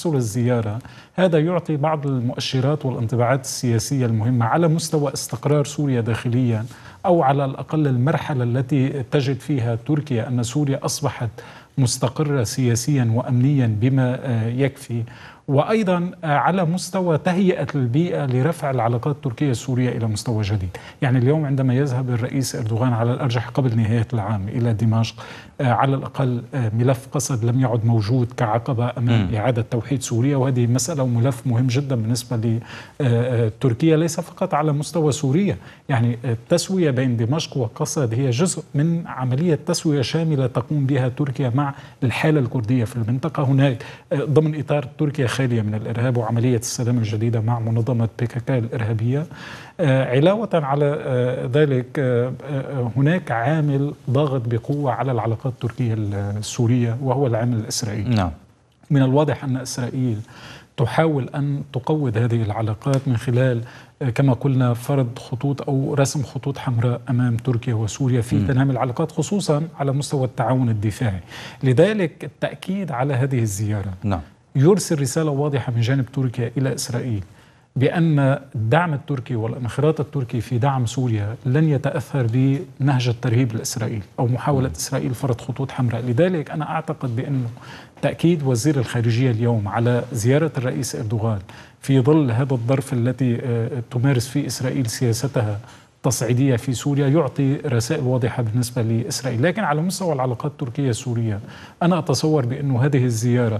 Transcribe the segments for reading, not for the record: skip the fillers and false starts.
تحصل الزيارة هذا يعطي بعض المؤشرات والانطباعات السياسية المهمة على مستوى استقرار سوريا داخليا، أو على الأقل المرحلة التي تجد فيها تركيا أن سوريا أصبحت مستقرة سياسيا وأمنيا بما يكفي، وأيضا على مستوى تهيئة البيئة لرفع العلاقات التركية السورية إلى مستوى جديد. يعني اليوم عندما يذهب الرئيس أردوغان على الأرجح قبل نهاية العام إلى دمشق، على الأقل ملف قسد لم يعد موجود كعقبة أمام إعادة توحيد سوريا، وهذه مسألة وملف مهم جدا بالنسبة لتركيا ليس فقط على مستوى سوريا. يعني التسوية بين دمشق وقسد هي جزء من عملية تسوية شاملة تقوم بها تركيا مع الحالة الكردية في المنطقة، هناك ضمن إطار تركيا خالية من الإرهاب وعملية السلام الجديدة مع منظمة PKK الإرهابية. علاوة على ذلك هناك عامل ضاغط بقوة على العلاقات التركية السورية وهو العامل الإسرائيلي. نعم. من الواضح أن إسرائيل تحاول أن تقوض هذه العلاقات من خلال كما قلنا فرض خطوط أو رسم خطوط حمراء أمام تركيا وسوريا في تنامي العلاقات، خصوصا على مستوى التعاون الدفاعي. لذلك التأكيد على هذه الزيارة نعم. يرسل رسالة واضحة من جانب تركيا إلى إسرائيل بأن الدعم التركي والانخراط التركي في دعم سوريا لن يتأثر بنهج الترهيب الإسرائيلي أو محاولة إسرائيل فرض خطوط حمراء. لذلك أنا أعتقد بأنه تأكيد وزير الخارجية اليوم على زيارة الرئيس أردوغان في ظل هذا الظرف التي تمارس فيه إسرائيل سياستها تصعيدية في سوريا يعطي رسائل واضحة بالنسبة لإسرائيل. لكن على مستوى العلاقات التركية السورية أنا أتصور بأنه هذه الزيارة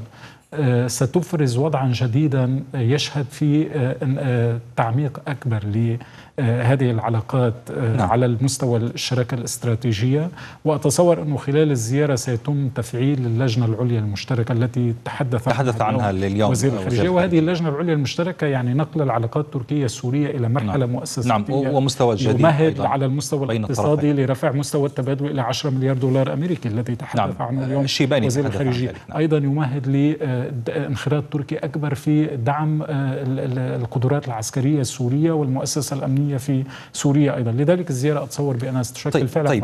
ستفرز وضعا جديدا يشهد في تعميق أكبر لهذه العلاقات على المستوى الشراكة الاستراتيجية. وأتصور أنه خلال الزيارة سيتم تفعيل اللجنة العليا المشتركة التي تحدث عنها اليوم وزير الخارجية، وهذه اللجنة العليا المشتركة يعني نقل العلاقات التركية السورية إلى مرحلة مؤسساتية نعم. ومستوى جديد يمهد على المستوى الاقتصادي لرفع مستوى التبادل إلى 10 مليار دولار أمريكي الذي تحدث عنه اليوم وزير الخارجية. أيضا يمهد انخراط تركي أكبر في دعم القدرات العسكرية السورية والمؤسسة الأمنية في سوريا أيضا. لذلك الزيارة أتصور بأنها ستشكل فعلا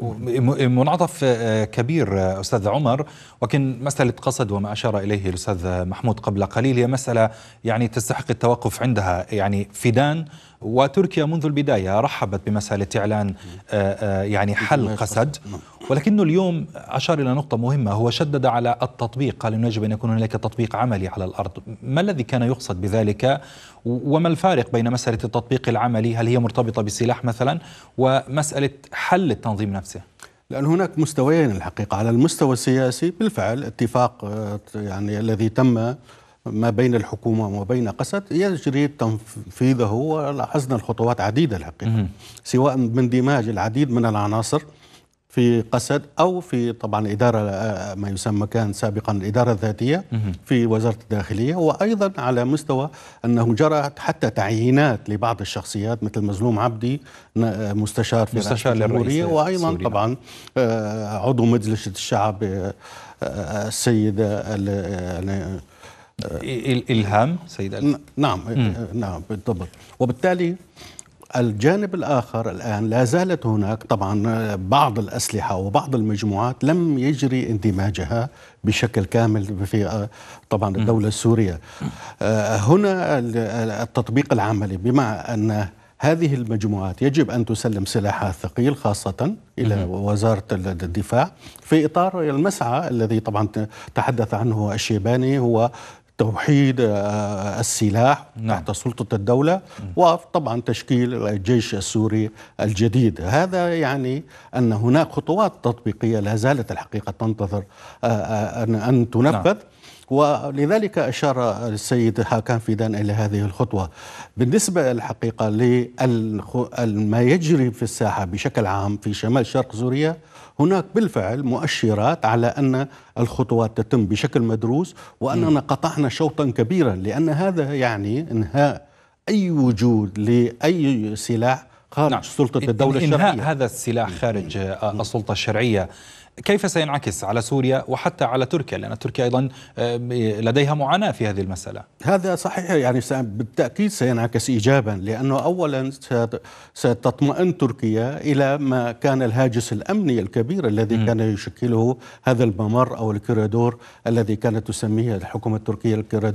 منعطف كبير أستاذ عمر. ولكن مسألة قسد وما أشار إليه الأستاذ محمود قبل قليل هي مسألة يعني تستحق التوقف عندها. يعني فيدان وتركيا منذ البداية رحبت بمسألة إعلان يعني حل قسد، ولكنه اليوم أشار إلى نقطة مهمة، هو شدد على التطبيق، قال إنه يجب أن يكون هناك تطبيق عملي على الأرض. ما الذي كان يقصد بذلك؟ وما الفارق بين مسألة التطبيق العملي، هل هي مرتبطة بالسلاح مثلا، ومسألة حل التنظيم نفسه؟ لأن هناك مستويين الحقيقة. على المستوى السياسي بالفعل اتفاق يعني الذي تم ما بين الحكومة وبين قسد يجري تنفيذه، ولاحظنا الخطوات عديدة الحقيقة، سواء من دماج العديد من العناصر في قسد أو في طبعا إدارة ما يسمى كان سابقا الإدارة الذاتية في وزارة الداخلية، وأيضا على مستوى أنه جرى حتى تعيينات لبعض الشخصيات مثل مظلوم عبدي مستشار في رئاسة الجمهورية، وأيضا السوري طبعا عضو مجلس الشعب السيد إلهام سيد نعم بالضبط. وبالتالي الجانب الآخر الآن لا زالت هناك طبعا بعض الأسلحة وبعض المجموعات لم يجري اندماجها بشكل كامل في طبعا الدولة السورية. هنا التطبيق العملي بمعنى أن هذه المجموعات يجب أن تسلم سلاحها الثقيل خاصة إلى وزارة الدفاع في إطار المسعى الذي طبعا تحدث عنه الشيباني، هو توحيد السلاح تحت سلطة الدولة، وطبعا تشكيل الجيش السوري الجديد. هذا يعني أن هناك خطوات تطبيقية لا زالت الحقيقة تنتظر أن تنفذ. ولذلك أشار السيد هاكان فيدان إلى هذه الخطوة. بالنسبة الحقيقة لما يجري في الساحة بشكل عام في شمال شرق سوريا، هناك بالفعل مؤشرات على أن الخطوات تتم بشكل مدروس، وأننا قطعنا شوطا كبيرا، لأن هذا يعني إنهاء أي وجود لأي سلاح خارج سلطة الدولة الشرعية. إنهاء هذا السلاح خارج السلطة الشرعية كيف سينعكس على سوريا وحتى على تركيا؟ لأن تركيا أيضا لديها معاناة في هذه المسألة. هذا صحيح، يعني بالتأكيد سينعكس إيجابا، لأنه أولا ستطمئن تركيا إلى ما كان الهاجس الأمني الكبير الذي كان يشكله هذا الممر أو الكوريدور الذي كانت تسميه الحكومة التركية الكوريدور